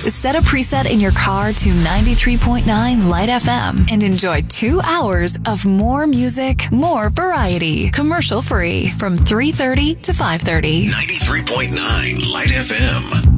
Set a preset in your car to 93.9 Light FM and enjoy 2 hours of more music, more variety. Commercial free from 3:30 to 5:30. 93.9 Light FM.